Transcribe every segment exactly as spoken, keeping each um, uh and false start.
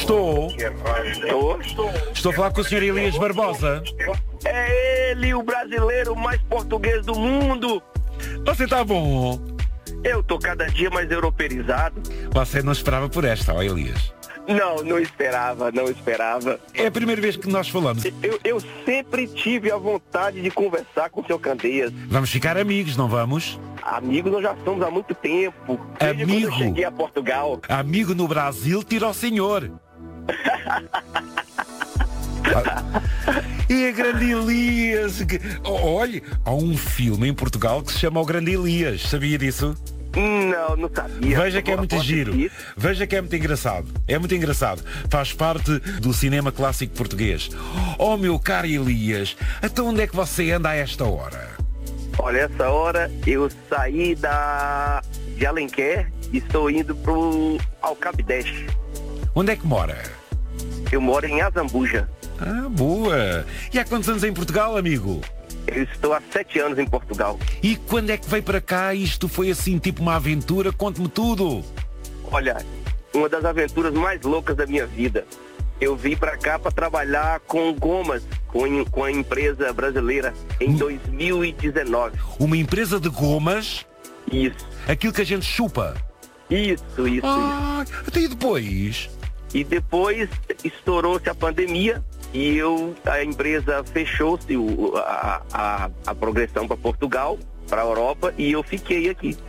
Estou. Estou. Estou a falar com o senhor Elias Barbosa. É ele, o brasileiro mais português do mundo. Você está bom? Eu tô cada dia mais europeizado. Você não esperava por esta, ó Elias? Não, não esperava, não esperava. É a primeira vez que nós falamos. Eu, eu sempre tive a vontade de conversar com o seu Candeias. Vamos ficar amigos, não vamos? Amigos nós já somos há muito tempo. Desde Amigo. quando eu cheguei a Portugal. Amigo no Brasil, tira o senhor. E a Grande Elias. que- Oh, olhe, há um filme em Portugal que se chama O Grande Elias. Sabia disso? Não, não sabia. Veja que é muito giro. Veja que é muito engraçado. É muito engraçado. Faz parte do cinema clássico português. Oh, meu caro Elias, até onde é que você anda a esta hora? Olha, essa hora eu saí da de Alenquer e estou indo pro Alcabideste. Onde é que mora? Eu moro em Azambuja. Ah, boa. E há quantos anos em Portugal, amigo? Eu estou há sete anos em Portugal. E quando é que veio para cá? Isto foi assim, tipo uma aventura? Conte-me tudo. Olha, uma das aventuras mais loucas da minha vida. Eu vim para cá para trabalhar com gomas, com, com a empresa brasileira, em dois mil e dezenove. Uma empresa de gomas, Isso, aquilo que a gente chupa. isso, isso, Ah, até e depois? isso. E depois estourou-se a pandemia e eu, a empresa fechou-se o- a, a, a progressão para Portugal, para a Europa, e eu fiquei aqui.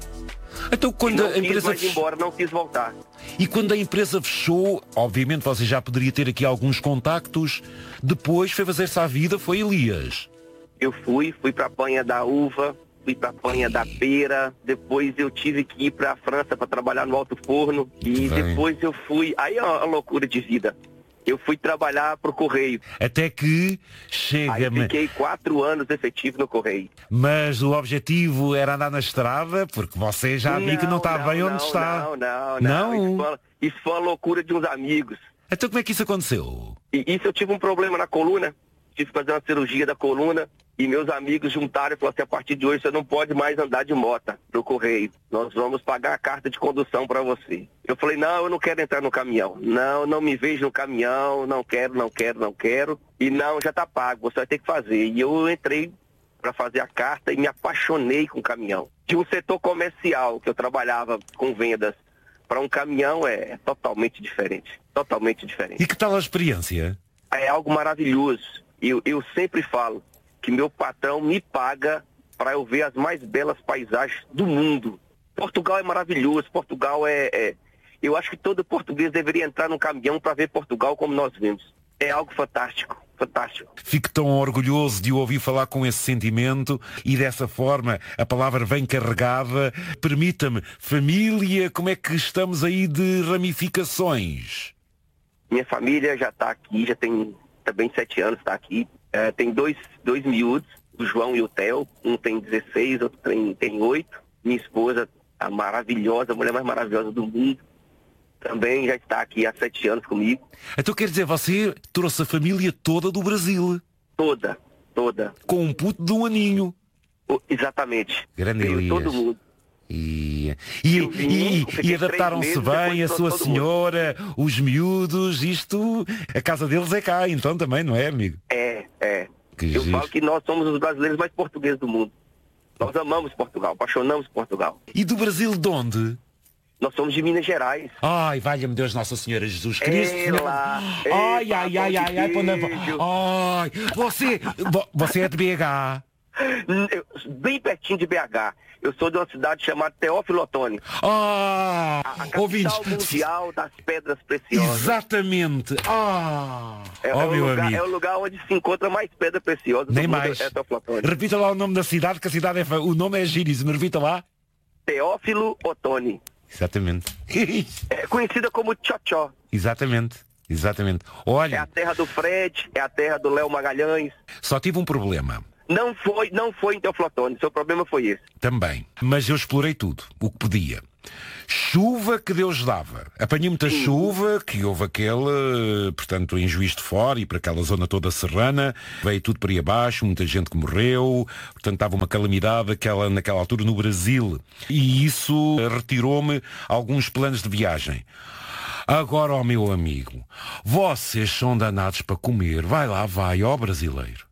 Então E quando não a quis empresa mais ir fechou, embora, não quis voltar. e quando a empresa fechou, obviamente você já poderia ter aqui alguns contactos. Depois foi fazer-se à vida, foi Elias. Eu fui, fui para a Panha da Uva, fui para a Panha da Pera, depois eu tive que ir para a França para trabalhar no Alto Forno e Bem. depois eu fui, aí é uma loucura de vida. Eu fui trabalhar pro Correio. Até que Aí chega-me. fiquei quatro anos efetivo no Correio. Mas o objetivo era andar na estrada, porque você já viu que não está bem onde não, está. Não, não, não. Não? Isso foi, uma, isso foi uma loucura de uns amigos. Então como é que isso aconteceu? E isso eu tive um problema na coluna, tive que fazer uma cirurgia da coluna e meus amigos juntaram e falaram assim, a partir de hoje você não pode mais andar de moto no Correio. Nós vamos pagar a carta de condução para você. Eu falei, não, eu não quero entrar no caminhão. Não, não me vejo no caminhão, não quero, não quero, não quero. E não, já está pago, você vai ter que fazer. E eu entrei para fazer a carta e me apaixonei com o caminhão. De um setor comercial que eu trabalhava com vendas para um caminhão é totalmente diferente. Totalmente diferente. E que tal a experiência? É algo maravilhoso. Eu, eu sempre falo que meu patrão me paga para eu ver as mais belas paisagens do mundo. Portugal é maravilhoso, Portugal é, é... Eu acho que todo português deveria entrar num caminhão para ver Portugal como nós vemos. É algo fantástico, fantástico. Fico tão orgulhoso de o ouvir falar com esse sentimento e dessa forma a palavra vem carregada. Permita-me, família, como é que estamos aí de ramificações? Minha família já está aqui, já tem também sete anos, está aqui. É, tem dois, dois miúdos, o João e o Theo. Um tem dezesseis, outro tem, tem oito. Minha esposa, a maravilhosa, a mulher mais maravilhosa do mundo, também já está aqui há sete anos comigo. Então quer dizer, você trouxe a família toda do Brasil, Toda, toda. com um puto de um aninho. O- exatamente. Grande Veio Elias. todo mundo. E, e, Eu vim, e- eu fiquei e adaptaram-se três meses, bem, a depois sua todo mundo. senhora, os miúdos, isto, a casa deles é cá, então também, não é, amigo? É, é. Que Eu giro. falo que nós somos os brasileiros mais portugueses do mundo. Nós amamos Portugal, apaixonamos Portugal. E do Brasil de onde? Nós somos de Minas Gerais. Ai, valha-me Deus, Nossa Senhora Jesus Cristo. Ela, Ai, epa, ai, ai, pão ai, de ai, pão de- queijo. ai, você, vo- você é de B H. Eu- Bem pertinho de B H. Eu sou de uma cidade chamada Teófilo Otoni. Ah, A capital ouvintes. mundial das pedras preciosas. Exatamente. Ah, É, oh, é, o meu lugar, amigo. é o lugar onde se encontra mais pedra preciosa do Nem mundo. mais. É Teófilo Otoni. Repita lá o nome da cidade, que a cidade é. fa- O nome é giríssimo. Repita lá. Teófilo Otoni. Exatamente. É conhecida como Tchotchó. Exatamente. Exatamente. É a Olha, terra do Fred, é a terra do Léo Magalhães. só tive um problema. Não foi, não foi em Teófilo Otoni. Seu problema foi esse. Também. Mas eu explorei tudo, o que podia. Chuva que Deus dava. Apanhei muita chuva, que houve aquele, portanto, em Juiz de Fora e para aquela zona toda serrana. Veio tudo para aí abaixo, muita gente que morreu. Portanto, estava uma calamidade aquela, naquela altura no Brasil. E isso retirou-me alguns planos de viagem. Agora, ó meu amigo, vocês são danados para comer. Vai lá, vai, ó brasileiro.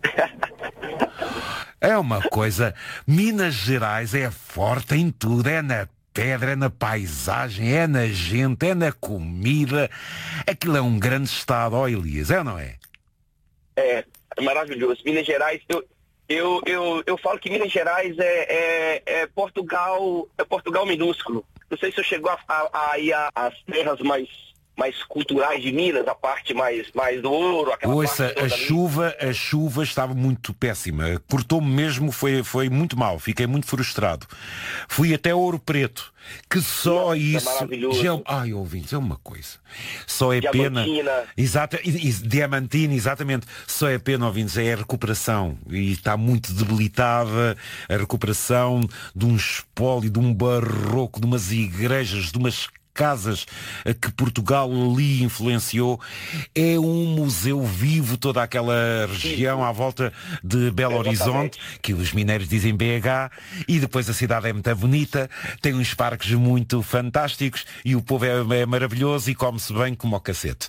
É uma coisa, Minas Gerais é forte em tudo, é na pedra, é na paisagem, é na gente, é na comida. Aquilo é um grande estado, ó Elias, é ou não é? É, é maravilhoso. Minas Gerais, eu, eu, eu, eu falo que Minas Gerais é, é, é Portugal, é Portugal minúsculo. Não sei se eu chegou a, a, a ir às terras mais, mais culturais de Minas, a parte mais, mais do ouro, aquela Ouça, parte a chuva, a chuva estava muito péssima. Cortou-me mesmo, foi, foi muito mal. Fiquei muito frustrado. Fui até Ouro Preto, que só Nossa, isso... maravilhoso. Já, ai, ouvintes, é uma coisa. Só é Diamantina. pena... Exato, e- e- Diamantina, exatamente. Só é pena, ouvintes, é a recuperação. E está muito debilitada a recuperação de um espólio, de um barroco, de umas igrejas, de umas casas que Portugal ali influenciou. É um museu vivo, toda aquela região à volta de Belo Horizonte, que os mineiros dizem B H, e depois a cidade é muito bonita, tem uns parques muito fantásticos e o povo é, é maravilhoso e come-se bem como ao cacete.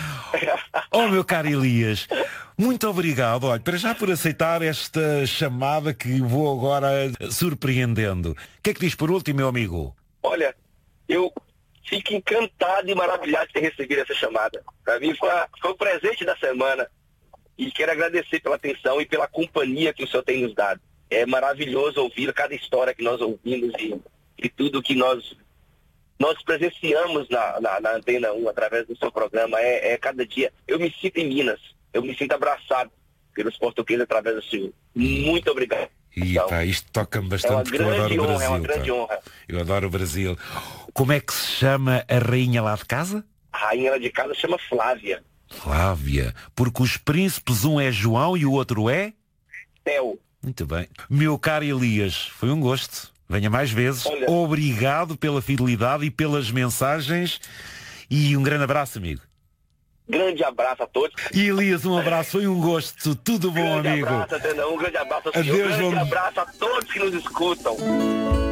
Oh meu caro Elias, muito obrigado, olha, para já por aceitar esta chamada que vou agora surpreendendo. O que é que diz por último, meu amigo? Olha, eu fico encantado e maravilhado de ter recebido essa chamada. Para mim foi, a, foi o presente da semana. E quero agradecer pela atenção e pela companhia que o senhor tem nos dado. É maravilhoso ouvir cada história que nós ouvimos e, e tudo que nós, nós presenciamos na, na, na Antena um através do seu programa. É, é cada dia. Eu me sinto em Minas. Eu me sinto abraçado pelos portugueses através do senhor. Muito obrigado. E Então, pá, isto toca-me é bastante uma porque eu grande adoro o honra, Brasil. é uma grande pá. honra. Eu adoro o Brasil. Como é que se chama a rainha lá de casa? A rainha lá de casa chama Flávia. Flávia. Porque os príncipes, um é João e o outro é? Theo. Muito bem. Meu caro Elias, foi um gosto. Venha mais vezes. Olha. Obrigado pela fidelidade e pelas mensagens. E um grande abraço, amigo. Grande abraço a todos. E Elias, um abraço. Foi um gosto. Tudo bom, Grande amigo. abraço, Atena. Um grande abraço ao senhor. Adeus, Um grande bom- abraço a todos que nos escutam.